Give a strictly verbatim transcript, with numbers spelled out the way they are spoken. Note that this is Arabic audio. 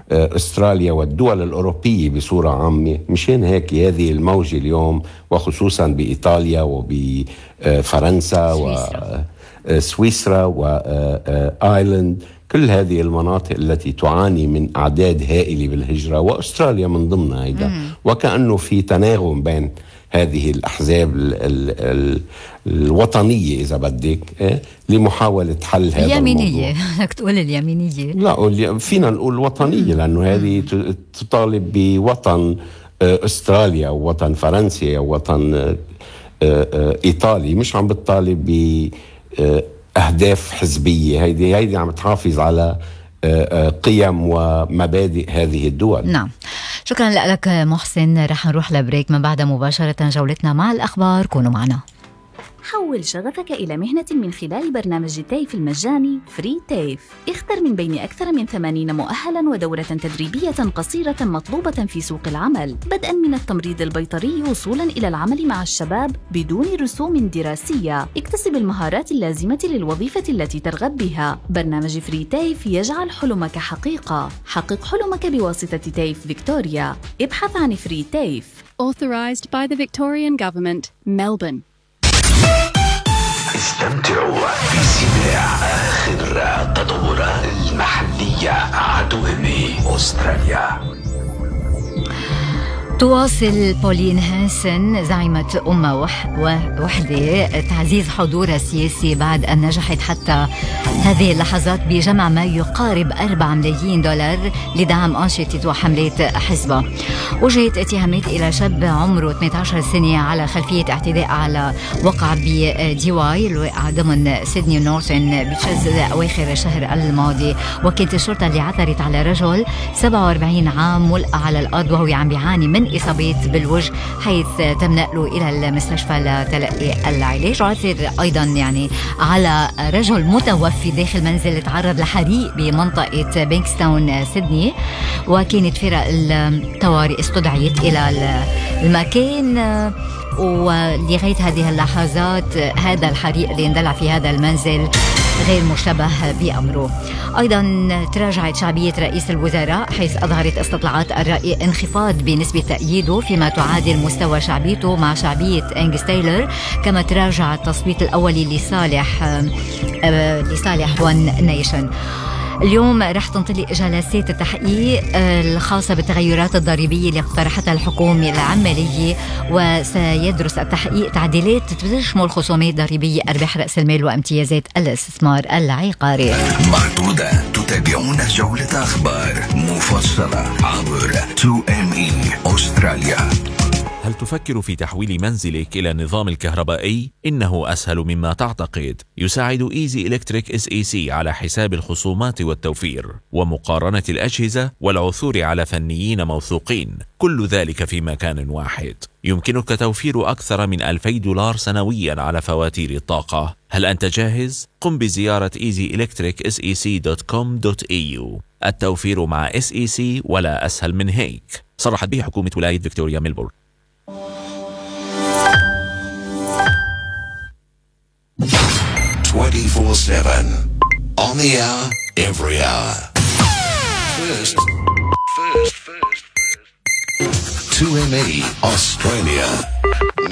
أستراليا والدول الأوروبية بصورة عامة. مشان هيك هذه الموجة اليوم وخصوصا بإيطاليا وبفرنسا وسويسرا وآيرلند، كل هذه المناطق التي تعاني من أعداد هائلة بالهجرة، وأستراليا من ضمنها أيضا. وكأنه في تناغم بين هذه الأحزاب ال ال ال الوطنية إذا بدك إيه؟ لمحاولة حل هذا اليمينية. الموضوع. بدك تقول اليمينية؟ لا، فينا نقول وطنية، لأنه هذه تطالب بوطن أستراليا أو وطن فرنسي أو وطن إيطالي، مش عم بتطالب بأهداف حزبية. هيدي هيدي عم تحافظ على قيم ومبادئ هذه الدول. نعم، شكرا لك محسن. رح نروح لبريك، من بعد مباشرة جولتنا مع الأخبار. كونوا معنا. حول شغفك إلى مهنة من خلال برنامج تيف المجاني فري تيف. اختر من بين أكثر من ثمانين مؤهلا ودورة تدريبية قصيرة مطلوبة في سوق العمل، بدءا من التمريض البيطري وصولا إلى العمل مع الشباب بدون رسوم دراسية. اكتسب المهارات اللازمة للوظيفة التي ترغب بها. برنامج فري تيف يجعل حلمك حقيقة. حقق حلمك بواسطة تيف فيكتوريا. ابحث عن فري تيف. Authorized by the Victorian Government, Melbourne. استمتعوا بسماع آخر التطورات المحلية عدوهم أستراليا. تواصل بولين هانسن زعيمة أمة وحدة تعزيز حضورها السياسي بعد أن نجحت حتى هذه اللحظات بجمع ما يقارب أربعة ملايين دولار لدعم أنشطة وحملات حزبها. وجهت اتهامات إلى شاب عمره ثمانية عشر سنة على خلفية اعتداء على وقع بدي واي الواقع ضمن سيدني ونورثن بيتشز أواخر الشهر الماضي. وكانت الشرطة اللي عثرت على رجل سبعة وأربعين عام ملقى على الأرض وهو عم بيعاني من إصابات بالوجه، حيث تم نقله إلى المستشفى لتلقي العلاج. عثر أيضا يعني على رجل متوفي داخل منزل تعرض لحريق بمنطقة بينكستاون سيدني، وكانت فرق الطوارئ استدعيت إلى المكان. ولغاية هذه اللحظات هذا الحريق اللي اندلع في هذا المنزل غير مشتبه بأمره. أيضا تراجعت شعبية رئيس الوزراء، حيث أظهرت استطلاعات الرأي انخفاض بنسبة تأييده فيما تعادل مستوى شعبيته مع شعبية أنجس تايلر. كما تراجع التصويت الأولي لصالح لصالح وان نيشن. اليوم رح تنطلق جلسات التحقيق الخاصة بالتغيرات الضريبية اللي اقترحتها الحكومة العمالية، وسيدرس التحقيق تعديلات تشمل خصومات ضريبية، أرباح رأس المال، وامتيازات الاستثمار العقاري. معدودة تتابعون جولة أخبار مفصلة عبر تو إم إي أستراليا. هل تفكر في تحويل منزلك إلى النظام الكهربائي؟ إنه أسهل مما تعتقد. يساعد إيزي إلكتريك إس إي سي على حساب الخصومات والتوفير ومقارنة الأجهزة والعثور على فنيين موثوقين، كل ذلك في مكان واحد. يمكنك توفير أكثر من ألفي دولار سنويا على فواتير الطاقة. هل أنت جاهز؟ قم بزيارة إيزي إلكتريك إس إي سي دوت كوم دوت إي يو. التوفير مع إس إي سي ولا أسهل من هيك. صرحت به حكومة ولاية فيكتوريا ميلبورن. twenty-four seven on the hour, every hour. First, first, first, first. two M E Australia.